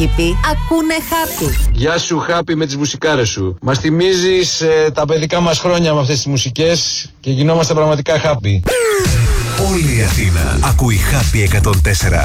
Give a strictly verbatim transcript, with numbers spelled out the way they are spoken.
Ακούνε Happy. Γεια σου Happy με τις μουσικάρες σου. Μας θυμίζεις ε, τα παιδικά μας χρόνια με αυτές τις μουσικές και γινόμαστε πραγματικά happy. Όλη η Αθήνα ακούει Happy εκατόν τέσσερα.